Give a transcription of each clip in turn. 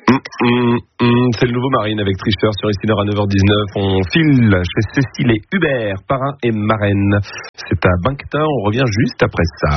C'est le nouveau Marine avec Tricheur sur Ici à 9h19. On file chez Cécile et Hubert, parrain et marraine. C'est à Banctin, on revient juste après ça.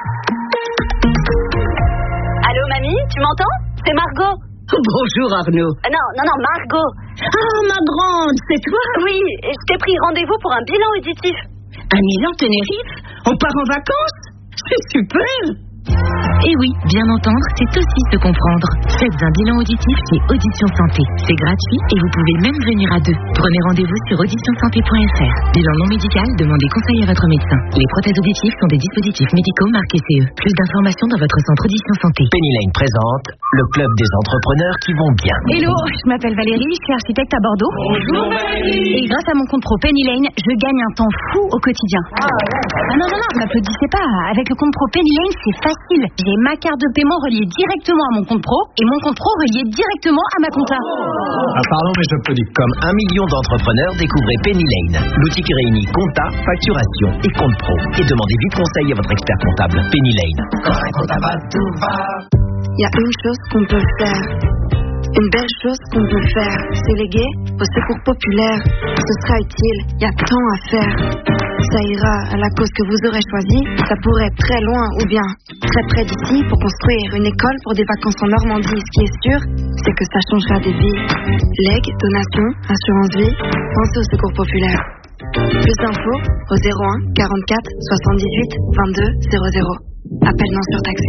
Allô mamie, tu m'entends? C'est Margot. Bonjour Arnaud. Non, Margot. Ah ma grande, c'est toi? Oui, je t'ai pris rendez-vous pour un bilan auditif. Un bilan Tenerife? On part en vacances? C'est super. Et oui, bien entendre, c'est aussi se comprendre. Faites un bilan auditif chez Audition Santé. C'est gratuit et vous pouvez même venir à deux. Prenez rendez-vous sur auditionsanté.fr. Bilan non médical, demandez conseil à votre médecin. Les prothèses auditives sont des dispositifs médicaux marqués CE. Plus d'informations dans votre centre Audition Santé. Penny Lane présente le club des entrepreneurs qui vont bien. Hello, je m'appelle Valérie, je suis architecte à Bordeaux. Bonjour Valérie. Et grâce à mon compte pro Penny Lane, je gagne un temps fou au quotidien. Non, m'applaudissez pas. Avec le compte pro Penny Lane, c'est facile. J'ai ma carte de paiement reliée directement à mon compte pro et mon compte pro relié directement à ma compta. Pardon, mais j'applaudis. Comme 1 million d'entrepreneurs, découvrez Penny Lane, l'outil qui réunit compta, facturation et compte pro. Et demandez vite conseil à votre expert comptable. Penny Lane. Quand un comptable va, tout va. Il y a une chose qu'on peut faire. Une belle chose qu'on peut faire, c'est léguer au secours populaire. Ce sera utile, il y a tant à faire. Ça ira à la cause que vous aurez choisie. Ça pourrait être très loin ou bien très près d'ici pour construire une école pour des vacances en Normandie. Ce qui est sûr, c'est que ça changera des vies. Legs, donations, assurance vie, pensez au secours populaire. Plus d'infos au 01 44 78 22 00. Appel non surtaxé.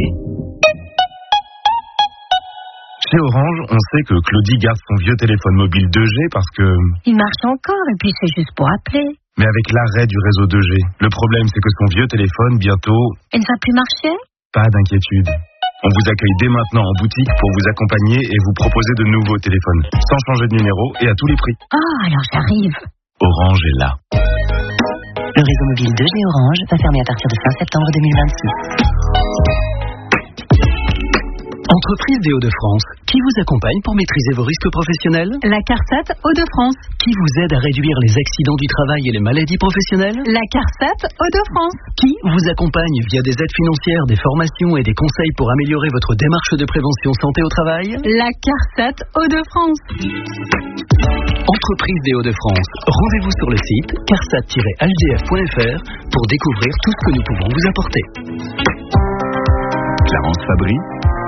Chez Orange, on sait que Claudie garde son vieux téléphone mobile 2G parce que... Il marche encore et puis c'est juste pour appeler. Mais avec l'arrêt du réseau 2G, le problème c'est que son vieux téléphone, bientôt... Elle ne va plus marcher? Pas d'inquiétude. On vous accueille dès maintenant en boutique pour vous accompagner et vous proposer de nouveaux téléphones, sans changer de numéro et à tous les prix. Ah, alors j'arrive. Orange est là. Le réseau mobile 2G Orange va fermer à partir de fin septembre 2026. Entreprise des Hauts-de-France, qui vous accompagne pour maîtriser vos risques professionnels? La CARSAT Hauts-de-France. Qui vous aide à réduire les accidents du travail et les maladies professionnelles? La CARSAT Hauts-de-France. Qui vous accompagne via des aides financières, des formations et des conseils pour améliorer votre démarche de prévention santé au travail? La CARSAT Hauts-de-France. Entreprise des Hauts-de-France, rendez-vous sur le site carsat-ldf.fr pour découvrir tout ce que nous pouvons vous apporter. Clarence Fabry.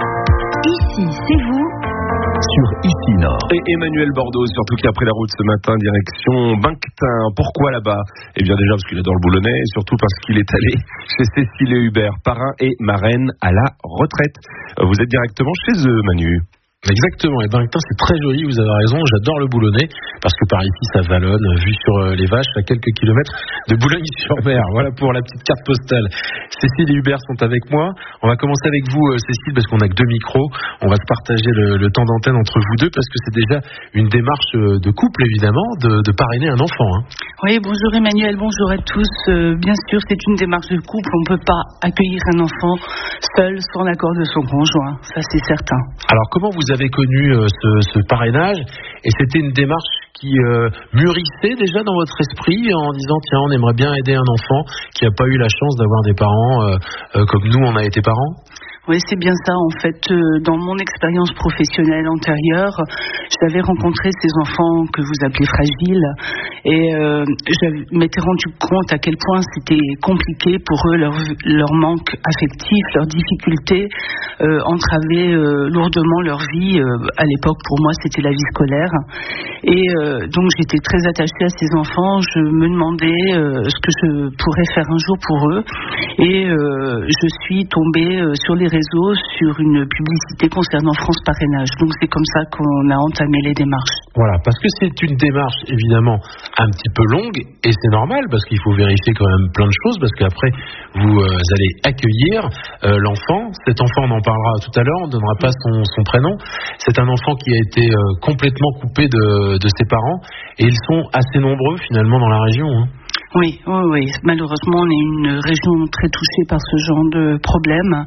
Ici, c'est vous. Sur Ici Nord. Et Emmanuel Bordeaux, surtout qui a pris la route ce matin, direction Banctin. Pourquoi là-bas? Eh bien déjà parce qu'il adore le boulonnais, et surtout parce qu'il est allé chez Cécile et Hubert, parrain et marraine à la retraite. Vous êtes directement chez eux, Manu. Exactement, et Banctin c'est très joli, vous avez raison, j'adore le Boulonnais parce que par ici ça vallonne, vu sur les vaches à quelques kilomètres de Boulogne-sur-Mer. Voilà pour la petite carte postale. Cécile et Hubert sont avec moi. On va commencer avec vous Cécile parce qu'on n'a que 2 micros. On va se partager le temps d'antenne entre vous deux parce que c'est déjà une démarche de couple évidemment de parrainer un enfant. Oui, bonjour Emmanuel, bonjour à tous. Bien sûr c'est une démarche de couple, on ne peut pas accueillir un enfant seul sans l'accord de son conjoint, ça c'est certain. Alors comment vous avez connu ce parrainage et c'était une démarche qui mûrissait déjà dans votre esprit en disant tiens on aimerait bien aider un enfant qui n'a pas eu la chance d'avoir des parents comme nous on a été parents? Oui, c'est bien ça. En fait, dans mon expérience professionnelle antérieure, j'avais rencontré ces enfants que vous appelez fragiles et je m'étais rendu compte à quel point c'était compliqué pour eux, leur manque affectif, leurs difficultés entravaient lourdement leur vie. À l'époque, pour moi, c'était la vie scolaire. Et donc, j'étais très attachée à ces enfants. Je me demandais ce que je pourrais faire un jour pour eux. Et je suis tombée sur les réseaux sur une publicité concernant France Parrainage. Donc c'est comme ça qu'on a entamé les démarches. Voilà, parce que c'est une démarche évidemment un petit peu longue et c'est normal parce qu'il faut vérifier quand même plein de choses parce qu'après vous allez accueillir l'enfant. Cet enfant, on en parlera tout à l'heure, on ne donnera pas son prénom. C'est un enfant qui a été complètement coupé de ses parents et ils sont assez nombreux finalement dans la région. Oui. Malheureusement, on est une région très touchée par ce genre de problème.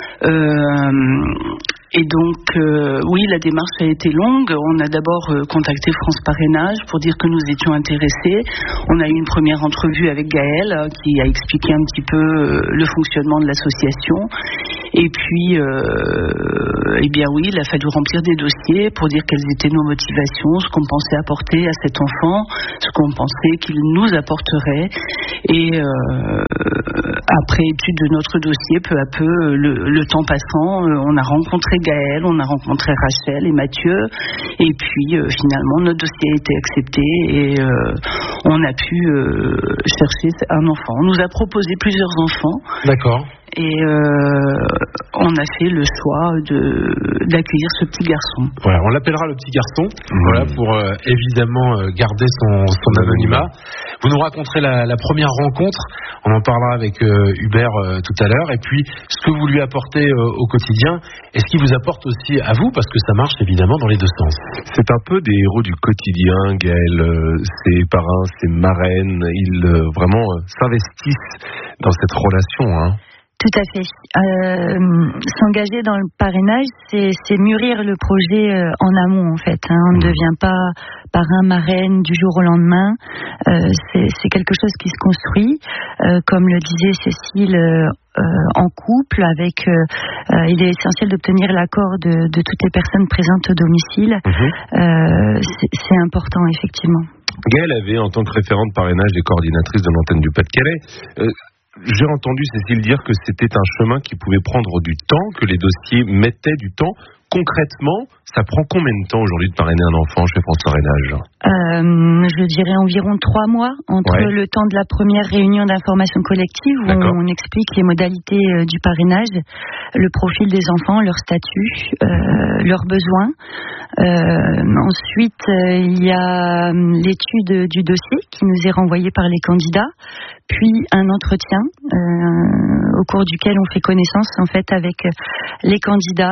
Et donc, oui, la démarche a été longue. On a d'abord contacté France Parrainage pour dire que nous étions intéressés. On a eu une première entrevue avec Gaël qui a expliqué un petit peu le fonctionnement de l'association. Et puis, eh bien oui, il a fallu remplir des dossiers pour dire quelles étaient nos motivations, ce qu'on pensait apporter à cet enfant, ce qu'on pensait qu'il nous apporterait. Et après étude de notre dossier, peu à peu, le temps passant, on a rencontré Gaël, on a rencontré Rachel et Mathieu, et puis finalement notre dossier a été accepté et on a pu chercher un enfant. On nous a proposé plusieurs enfants. D'accord. Et on a fait le choix d'accueillir ce petit garçon. Voilà, on l'appellera le petit garçon, voilà, pour évidemment garder son anonymat. Vous nous raconterez la première rencontre, on en parlera avec Hubert tout à l'heure, et puis ce que vous lui apportez au quotidien, et ce qu'il vous apporte aussi à vous, parce que ça marche évidemment dans les deux sens. C'est un peu des héros du quotidien, Gaël. Ses parrains, ses marraines, ils vraiment s'investissent dans cette relation, hein. Tout à fait. S'engager dans le parrainage, c'est mûrir le projet en amont, en fait. Hein. On ne devient pas parrain, marraine du jour au lendemain. C'est quelque chose qui se construit. Comme le disait Cécile, en couple, il est essentiel d'obtenir l'accord de toutes les personnes présentes au domicile. C'est important, effectivement. Gaëlle avait, en tant que référente parrainage et coordinatrice de l'antenne du Pas-de-Calais, j'ai entendu Cécile dire que c'était un chemin qui pouvait prendre du temps, que les dossiers mettaient du temps. Concrètement, ça prend combien de temps aujourd'hui de parrainer un enfant chez France Parrainage ? Je dirais environ 3 mois entre le temps de la première réunion d'information collective où on explique les modalités du parrainage, le profil des enfants, leur statut, leurs besoins. Ensuite, il y a l'étude du dossier qui nous est renvoyée par les candidats, puis un entretien au cours duquel on fait connaissance en fait avec les candidats.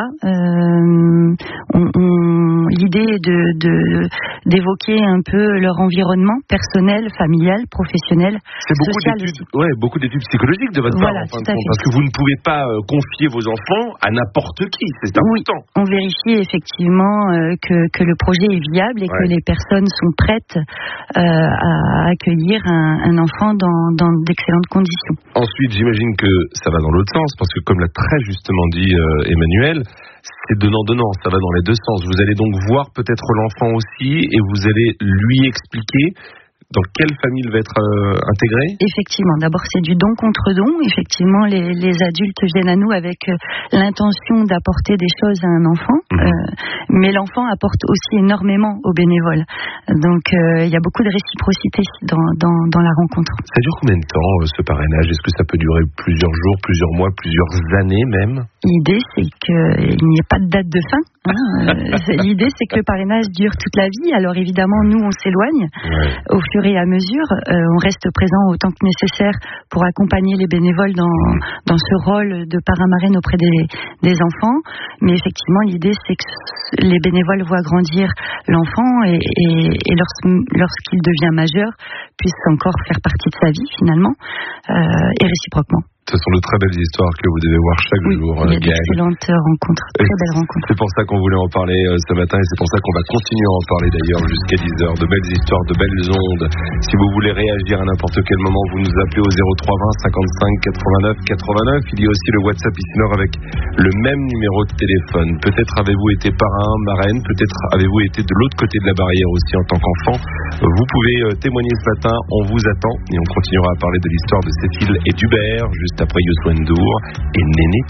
L'idée est d'évoquer un peu leur environnement personnel, familial, professionnel, social aussi. Beaucoup d'études psychologiques de votre part, en fin de compte, parce que vous ne pouvez pas confier vos enfants à n'importe qui, c'est important. Oui, on vérifie effectivement que le projet est viable et que les personnes sont prêtes à accueillir un enfant dans d'excellentes conditions. Ensuite, j'imagine que ça va dans l'autre sens, parce que comme l'a très justement dit Emmanuel, c'est donnant-donnant, ça va dans les deux sens. Vous allez donc voir peut-être l'enfant aussi et vous allez lui expliquer dans quelle famille il va être intégré ? Effectivement, d'abord c'est du don contre don. Effectivement, les adultes viennent à nous avec l'intention d'apporter des choses à un enfant, mais l'enfant apporte aussi énormément aux bénévoles. Donc il y a beaucoup de réciprocité dans la rencontre. Ça dure combien de temps ce parrainage ? Est-ce que ça peut durer plusieurs jours, plusieurs mois, plusieurs années même ? L'idée c'est qu'il n'y ait pas de date de fin. L'idée c'est que le parrainage dure toute la vie. Alors évidemment nous on s'éloigne au fur et à mesure, on reste présent autant que nécessaire pour accompagner les bénévoles dans ce rôle de parrain-marraine auprès des enfants. Mais effectivement, l'idée, c'est que les bénévoles voient grandir l'enfant et lorsqu'il devient majeur, puisse encore faire partie de sa vie, finalement, et réciproquement. Ce sont de très belles histoires que vous devez voir chaque jour, Gaël. Il y a d'excellentes rencontres, très belles rencontres. C'est pour ça qu'on voulait en parler ce matin et c'est pour ça qu'on va continuer à en parler d'ailleurs jusqu'à 10h. De belles histoires, de belles ondes. Si vous voulez réagir à n'importe quel moment, vous nous appelez au 03 20 55 89 89. Il y a aussi le WhatsApp ici Nord avec le même numéro de téléphone. Peut-être avez-vous été parrain, marraine, peut-être avez-vous été de l'autre côté de la barrière aussi en tant qu'enfant. Vous pouvez témoigner ce matin, on vous attend et on continuera à parler de l'histoire de Cécile et d'Hubert juste après Youssou N'Dour et Néné.